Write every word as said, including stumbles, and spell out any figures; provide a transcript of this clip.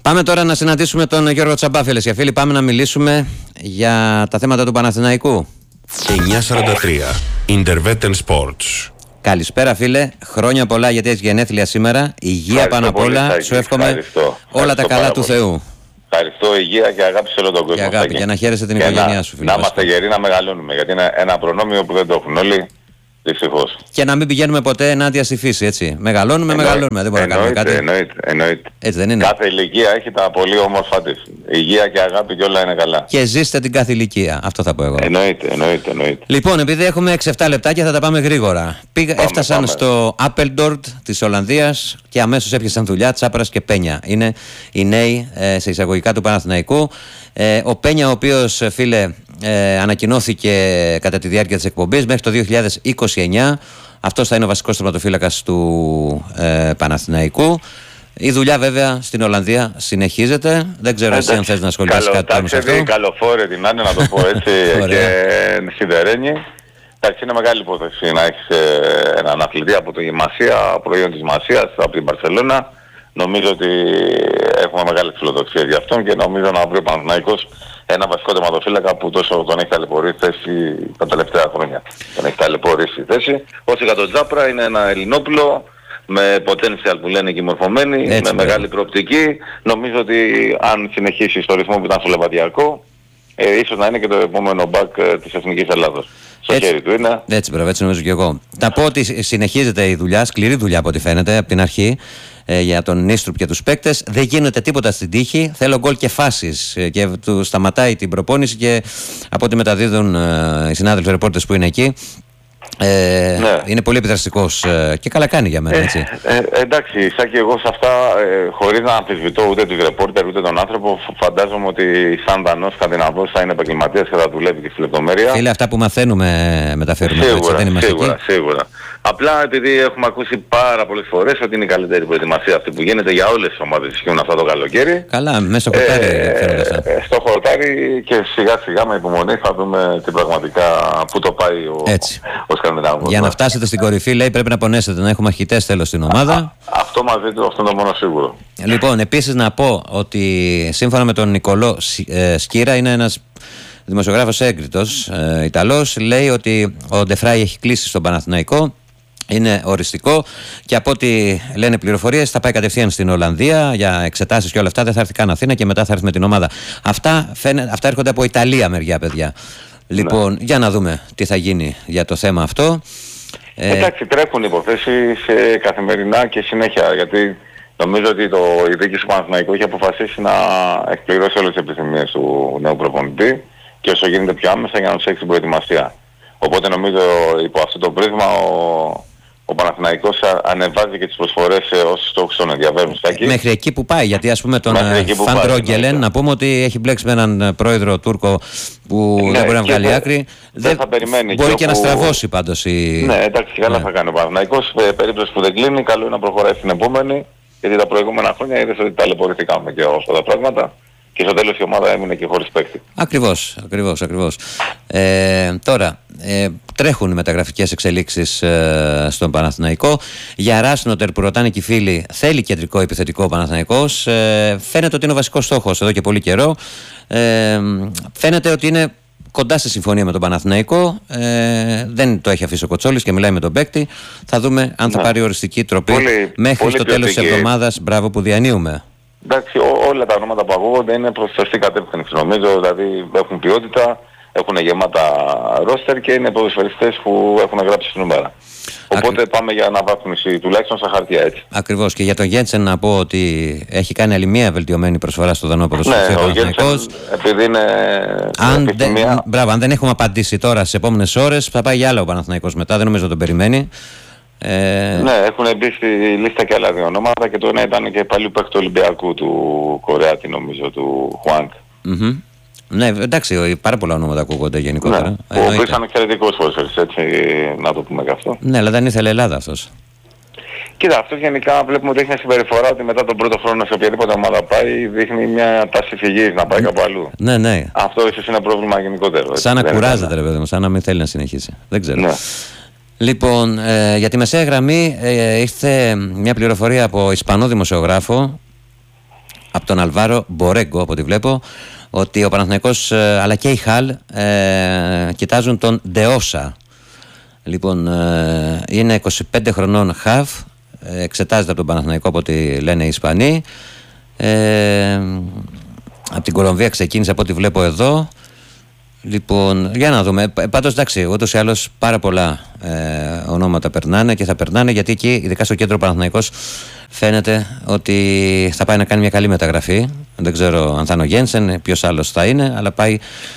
Πάμε τώρα να συναντήσουμε τον Γιώργο Τσαμπά, φίλες και φίλοι. Πάμε να μιλήσουμε για τα θέματα του Παναθηναϊκού. εννιακόσια σαράντα τρία Intervetten Sports. Καλησπέρα, φίλε. Χρόνια πολλά, γιατί έχει γενέθλια σήμερα. Υγεία πάνω απ' όλα. Σου εύχομαι ευχαριστώ. όλα Ευχαριστώ τα καλά του πολύ. Θεού. Ευχαριστώ, υγεία και αγάπη σε όλο τον κόσμο. Και αγάπη, για να χαίρεσαι την και οικογένειά να, σου, φίλε. Να είμαστε γεροί, να μεγαλώνουμε. Γιατί είναι ένα προνόμιο που δεν το έχουν όλοι. Δυστυχώς. Και να μην πηγαίνουμε ποτέ ενάντια στη φύση, έτσι. Μεγαλώνουμε, Εννοεί, μεγαλώνουμε. Δεν μπορούμε να κάνουμε κάτι. Εννοείται, εννοείται. Έτσι δεν είναι? Κάθε ηλικία έχει τα πολύ όμορφα της. Υγεία και αγάπη και όλα είναι καλά. Και ζήστε την κάθε ηλικία. Αυτό θα πω εγώ. Εννοείται, εννοείται, εννοείται. Λοιπόν, επειδή έχουμε έξι εφτά λεπτάκια, θα τα πάμε γρήγορα. Πήγα, Πάμε, έφτασαν πάμε. στο Apeldoorn της Ολλανδίας και αμέσως έπιασαν δουλειά Τσάπρας και Πένια. Είναι οι νέοι ε, σε εισαγωγικά του Παναθηναϊκού. Ε, ο Πένια, ο οποίος, φίλε, ε, ανακοινώθηκε κατά τη διάρκεια της εκπομπής μέχρι το δύο χιλιάδες είκοσι εννιά. Αυτός θα είναι ο βασικός τερματοφύλακας του ε, Παναθηναϊκού. Η δουλειά βέβαια στην Ολλανδία συνεχίζεται. Δεν ξέρω εσύ αν θες να ασχοληθείς κάτι πάνω σε αυτό. Καλοφόρε την Άννα, να το πω έτσι, και σιδερένη. Εντάξει, είναι μεγάλη υπόθεση να έχεις ε, έναν αθλητή από τη Μασία, προϊόν της Μασίας, από την Μπαρσελόνα. Νομίζω ότι έχουμε μεγάλες φιλοδοξίες για αυτόν και νομίζω να βρει ο Παναθηναϊκός ένα βασικό τερματοφύλακα που τόσο τον έχει ταλαιπωρήσει θέση τα τελευταία χρόνια. Τον έχει ταλαιπωρήσει θέση. Όσο για τον Τζάπρα, είναι ένα Ελληνόπουλο με potential που λένε και μορφωμένη, με βέβαια. μεγάλη προοπτική. Νομίζω ότι αν συνεχίσει στο ρυθμό που ήταν στο Λεβαδιακό, ε, ίσως να είναι και το επόμενο μπακ ε, της Εθνικής Ελλάδος. Στο Έτσι. χέρι του είναι. Έτσι, μπράβο, έτσι νομίζω και εγώ. Να πω ότι συνεχίζεται η δουλειά, σκληρή δουλειά από ό,τι φαίνεται από την αρχή, ε, για τον Νίστρουπ και τους παίκτες. Δεν γίνεται τίποτα στην τύχη. Θέλω γκολ και φάσεις. Ε, και του σταματάει την προπόνηση και από ό,τι μεταδίδουν ε, οι συνάδελφοι ρεπόρτες που είναι εκεί. Ε, Ναι. Είναι πολύ επιδραστικός ε, και καλά κάνει για μένα, έτσι. Ε, ε, εντάξει, Σάκη, εγώ σε αυτά, ε, χωρίς να αμφισβητώ ούτε τους ρεπόρτερ ούτε τον άνθρωπο, φ- φαντάζομαι ότι σαν Δανός Σκανδιναβός θα είναι επαγγελματίας και θα δουλεύει και στη λεπτομέρεια. Φίλε, αυτά που μαθαίνουμε μεταφέρουμε εδώ, έτσι, Σίγουρα, δεν είμαστε σίγουρα, εκεί. σίγουρα. Απλά επειδή έχουμε ακούσει πάρα πολλές φορές ότι είναι η καλύτερη προετοιμασία αυτή που γίνεται για όλες τις ομάδες ισχύουν αυτά το καλοκαίρι. Καλά, μέσα στο χορτάρι φαίνονται αυτά. ε, στο χορτάρι και σιγά σιγά με υπομονή θα δούμε τι πραγματικά που το πάει ο, Έτσι. ο Σκανδιναβός. Για να φτάσετε στην κορυφή, λέει, πρέπει να πονέσετε, να έχουμε αρχιτές τέλος στην ομάδα. Α, αυτό μαζί του, αυτό είναι το μόνο σίγουρο. Λοιπόν, επίσης να πω ότι σύμφωνα με τον Νικολό Σ- ε, Σκύρα, είναι ένας δημοσιογράφος έγκριτος, ε, Ιταλός, λέει ότι ο Ντεφράι έχει κλείσει στον Παναθηναϊκό, είναι οριστικό και από ό,τι λένε πληροφορίες θα πάει κατευθείαν στην Ολλανδία για εξετάσεις και όλα αυτά, δεν θα έρθει καν Αθήνα και μετά θα έρθει με την ομάδα. Αυτά, φαίνε, αυτά έρχονται από Ιταλία μεριά, παιδιά. Λοιπόν, για να δούμε τι θα γίνει για το θέμα αυτό. Ε, Εντάξει, τρέχουν υποθέσεις ε, καθημερινά και συνέχεια, γιατί νομίζω ότι το, η δίκη του Παναθηναϊκού έχει αποφασίσει να εκπληρώσει όλες τις επιθυμίες του νέου προπονητή και όσο γίνεται πιο άμεσα για να τους έχει την προετοιμασία. Οπότε νομίζω υπό αυτό το πρίσμα ο, ο Παναθηναϊκός α- ανεβάζει και τις προσφορές σε όσους στόχους τον ενδιαφέρουν. Στάκη. Μέχρι εκεί που πάει, γιατί ας πούμε τον Μέχρι εκεί που πάει, Φαντρόγγελεν, εννοείται. να πούμε ότι έχει μπλέξει με έναν ε, πρόεδρο Τούρκο που Ναι, δεν μπορεί να και βγάλει δεν- άκρη. δεν θα περιμένει Μπορεί και και να όπου- στραβώσει πάντως η... Ναι, εντάξει, καλά Ναι. θα κάνει ο Παναθηναϊκός. Ε, περίπτωση που δεν κλείνει, καλό είναι να προχωράει στην επόμενη, γιατί τα προηγούμενα χρόνια είδες ότι ταλαιπωρηθήκαμε και όλα αυτά τα πράγματα και στο τέλος η ομάδα έμεινε και χωρίς παίκτη. Ακριβώς, ακριβώς, ακριβώς. Ε, τώρα, ε, τρέχουν οι μεταγραφικές εξελίξεις ε, στον Παναθηναϊκό. Για Ράσνοτερ που ρωτάνε και οι φίλοι, θέλει κεντρικό επιθετικό ο Παναθηναϊκός. Ε, φαίνεται ότι είναι ο βασικός στόχος εδώ και πολύ καιρό. Ε, φαίνεται ότι είναι κοντά στη συμφωνία με τον Παναθηναϊκό. Ε, δεν το έχει αφήσει ο Κοτσόλης και μιλάει με τον παίκτη. Θα δούμε αν θα Ναι. πάρει οριστική τροπή Πολύ- μέχρι πολύ στο τέλος της ποιοτική. εβδομάδας. Μπράβο που διανύουμε. Εντάξει, ό, όλα τα ονόματα που ακούγονται είναι προς σωστή κατεύθυνση νομίζω, δηλαδή έχουν ποιότητα, έχουν γεμάτα ρόστερ και είναι ποδοσφαιριστές που έχουν γράψει στην νούμερα. Οπότε πάμε για αναβάθμιση τουλάχιστον στα χαρτιά, έτσι. Ακριβώς. Και για τον Γέντσεν να πω ότι έχει κάνει άλλη μία βελτιωμένη προσφορά στο δανό ποδοσφαιριστή Ναι, ο ο Γένσεν, Παναθηναϊκός. επειδή είναι Αν δεν, επιθυμία, μπράβο, αν δεν έχουμε απαντήσει τώρα στις επόμενες ώρες, θα πάει για άλλο ο Παναθηναϊκός μετά. Δεν νομίζω να τον περιμένει. Ε, ναι, έχουν μπει στη λίστα και άλλα δύο ονόματα και το ένα ήταν και παλιού παίκτη του Ολυμπιακού του Κορεάτη νομίζω, του Χουάνκ. μμμ. Ναι, εντάξει, πάρα πολλά ονόματα ακούγονται γενικότερα. Ναι, ο Εννοείται. οποίος ήταν εξαιρετικός ποδοσφαιριστής, έτσι, να το πούμε και αυτό. Ναι, αλλά δεν ήθελε Ελλάδα αυτός. Κοίτα, αυτό γενικά βλέπουμε ότι έχει μια συμπεριφορά ότι μετά τον πρώτο χρόνο σε οποιαδήποτε ομάδα πάει δείχνει μια τάση φυγής να πάει κάπου αλλού. Ναι, ναι. Αυτό ίσως είναι πρόβλημα γενικότερο. έτσι, Σαν να δεν κουράζεται, είναι. ρε παιδί μου, σαν να μην θέλει να συνεχίσει. Δεν ξέρω. Ναι. Λοιπόν, ε, για τη μεσαία γραμμή ε, ήρθε μια πληροφορία από Ισπανό δημοσιογράφο, από από τον Αλβάρο Μπορέγκο, από ό,τι βλέπω, ότι ο Παναθηναϊκός ε, αλλά και η Χαλ ε, κοιτάζουν τον Ντεόσα. Λοιπόν, ε, είναι είκοσι πέντε χρονών χαφ, ε, εξετάζεται από τον Παναθηναϊκό από ό,τι λένε οι Ισπανοί. Ε, από την Κολομβία ξεκίνησε από ό,τι βλέπω εδώ. Λοιπόν, για να δούμε. Πάντως, εντάξει, ούτως ή άλλως πάρα πολλά ε, ονόματα περνάνε και θα περνάνε, γιατί εκεί, ειδικά στο κέντρο Παναθηναϊκός, φαίνεται ότι θα πάει να κάνει μια καλή μεταγραφή. Δεν ξέρω αν θα είναι ο Γένσεν, ποιος άλλος θα είναι, αλλά πάει